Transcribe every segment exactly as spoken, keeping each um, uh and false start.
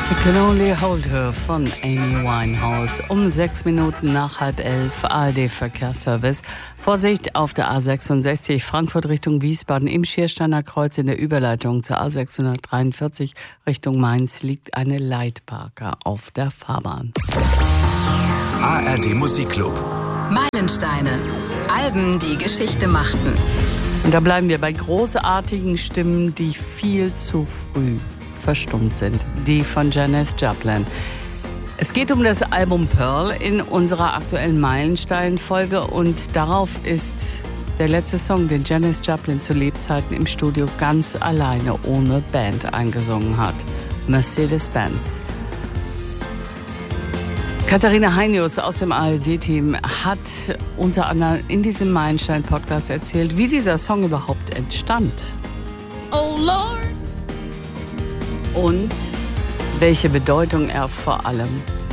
You Can Only Hold Her von Amy Winehouse. Um sechs Minuten nach halb elf, A R D-Verkehrsservice. Vorsicht auf der A sechsundsechzig Frankfurt Richtung Wiesbaden im Schiersteiner Kreuz in der Überleitung zur A sechshundertdreiundvierzig Richtung Mainz liegt eine Leitparker auf der Fahrbahn. A R D Musikclub. Meilensteine. Alben, die Geschichte machten. Und da bleiben wir bei großartigen Stimmen, die viel zu früh verstummt sind. Die von Janis Joplin. Es geht um das Album Pearl in unserer aktuellen Meilenstein-Folge und darauf ist der letzte Song, den Janis Joplin zu Lebzeiten im Studio ganz alleine ohne Band eingesungen hat. Mercedes-Benz. Katharina Heinius aus dem A R D-Team hat unter anderem in diesem Meilenstein-Podcast erzählt, wie dieser Song überhaupt entstand. Oh Lord! Und welche Bedeutung er vor allem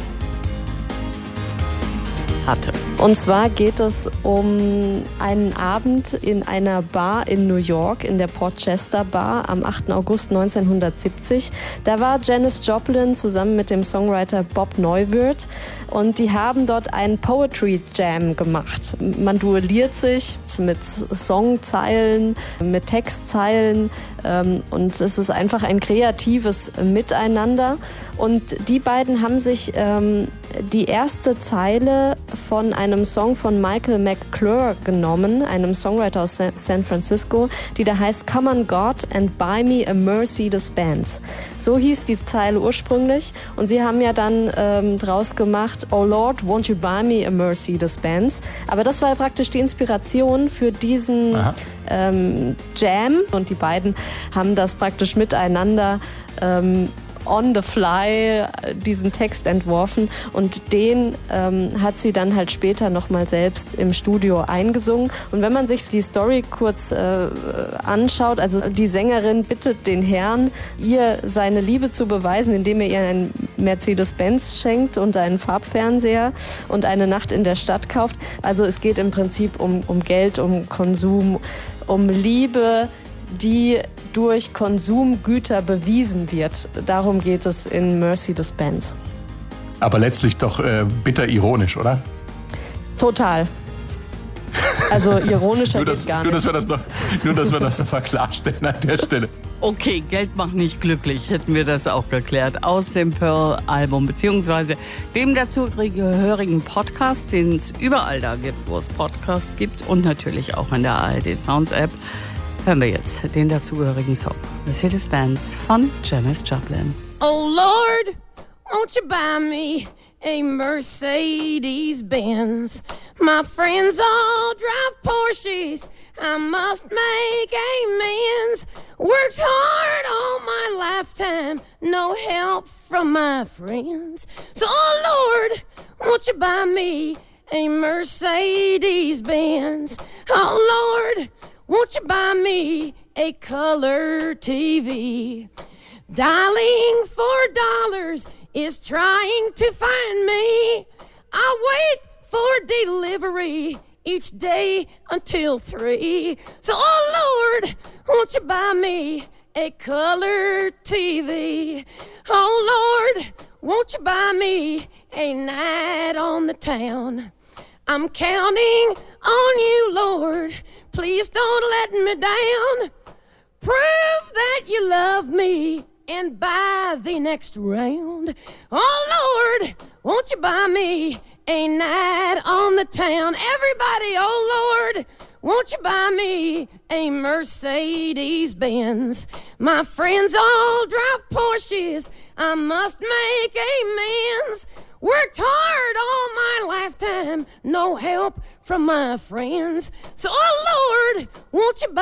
hatte. Und zwar geht es um einen Abend in einer Bar in New York, in der Portchester Bar am achten August neunzehnhundertsiebzig. Da war Janis Joplin zusammen mit dem Songwriter Bob Neuwirth und die haben dort einen Poetry Jam gemacht. Man duelliert sich mit Songzeilen, mit Textzeilen ähm, und es ist einfach ein kreatives Miteinander. Und die beiden haben sich ähm, die erste Zeile von einem Song von Michael McClure genommen, einem Songwriter aus San Francisco, die da heißt Come on God and buy me a Mercedes-Benz. So hieß die Zeile ursprünglich und sie haben ja dann ähm, draus gemacht, Oh Lord, won't you buy me a Mercedes-Benz? Aber das war praktisch die Inspiration für diesen ähm, Jam und die beiden haben das praktisch miteinander ähm, on the fly diesen Text entworfen und den ähm, hat sie dann halt später nochmal selbst im Studio eingesungen. Und wenn man sich die Story kurz äh, anschaut, also die Sängerin bittet den Herrn, ihr seine Liebe zu beweisen, indem er ihr einen Mercedes-Benz schenkt und einen Farbfernseher und eine Nacht in der Stadt kauft. Also es geht im Prinzip um, um Geld, um Konsum, um Liebe, die durch Konsumgüter bewiesen wird. Darum geht es in Mercedes-Benz. Aber letztlich doch äh, bitter ironisch, oder? Total. Also ironischer nur, geht dass, gar nur, nicht. dass wir das noch, nur, dass wir das noch mal klarstellen an der Stelle. Okay, Geld macht nicht glücklich, hätten wir das auch geklärt. Aus dem Pearl-Album, beziehungsweise dem dazugehörigen Podcast, den es überall da gibt, wo es Podcasts gibt und natürlich auch in der A R D Sounds App. Hören wir jetzt den dazugehörigen Song. Mercedes-Benz von Janis Joplin. Oh Lord, won't you buy me a Mercedes-Benz? My friends all drive Porsches, I must make amends. Worked hard all my lifetime, no help from my friends. So oh Lord, won't you buy me a Mercedes-Benz? Oh Lord, won't you buy me a color T V? Dialing for dollars is trying to find me. I wait for delivery each day until three. So, oh Lord, won't you buy me a color T V? Oh Lord, won't you buy me a night on the town? I'm counting on you, Lord. Please don't let me down. Prove that you love me and buy the next round. Oh Lord, won't you buy me a night on the town? Everybody, oh Lord, won't you buy me a Mercedes-Benz? My friends all drive Porsches, I must make amends. Worked hard all my lifetime, no help from my friends. So, oh Lord, won't you buy